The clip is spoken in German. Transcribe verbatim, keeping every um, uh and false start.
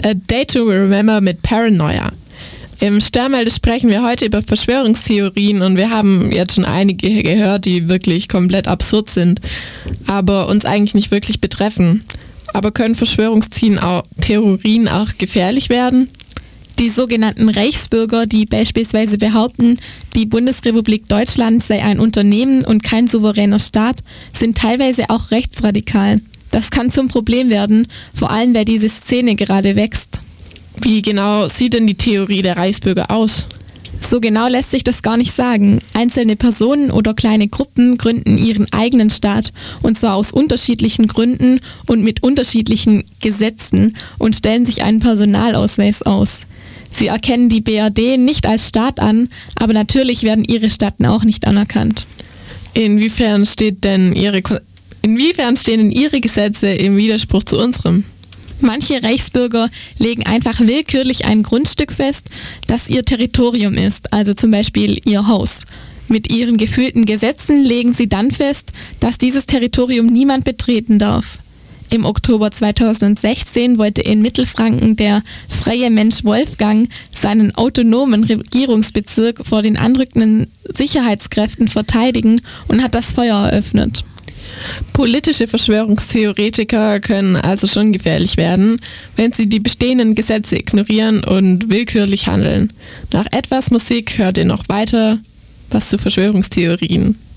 A Day to Remember mit Paranoia. Im Störmelde sprechen wir heute über Verschwörungstheorien und wir haben jetzt schon einige gehört, die wirklich komplett absurd sind, aber uns eigentlich nicht wirklich betreffen. Aber können Verschwörungstheorien auch gefährlich werden? Die sogenannten Reichsbürger, die beispielsweise behaupten, die Bundesrepublik Deutschland sei ein Unternehmen und kein souveräner Staat, sind teilweise auch rechtsradikal. Das kann zum Problem werden, vor allem weil diese Szene gerade wächst. Wie genau sieht denn die Theorie der Reichsbürger aus? So genau lässt sich das gar nicht sagen. Einzelne Personen oder kleine Gruppen gründen ihren eigenen Staat, und zwar aus unterschiedlichen Gründen und mit unterschiedlichen Gesetzen, und stellen sich einen Personalausweis aus. Sie erkennen die B R D nicht als Staat an, aber natürlich werden ihre Staaten auch nicht anerkannt. Inwiefern steht denn ihre, inwiefern stehen denn ihre Gesetze im Widerspruch zu unserem? Manche Reichsbürger legen einfach willkürlich ein Grundstück fest, das ihr Territorium ist, also zum Beispiel ihr Haus. Mit ihren gefühlten Gesetzen legen sie dann fest, dass dieses Territorium niemand betreten darf. Im Oktober zweitausendsechzehn wollte in Mittelfranken der freie Mensch Wolfgang seinen autonomen Regierungsbezirk vor den anrückenden Sicherheitskräften verteidigen und hat das Feuer eröffnet. Politische Verschwörungstheoretiker können also schon gefährlich werden, wenn sie die bestehenden Gesetze ignorieren und willkürlich handeln. Nach etwas Musik hört ihr noch weiter was zu Verschwörungstheorien.